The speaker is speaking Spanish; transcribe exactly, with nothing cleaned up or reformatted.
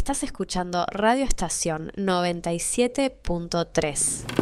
Estás escuchando Radio Estación noventa y siete punto tres.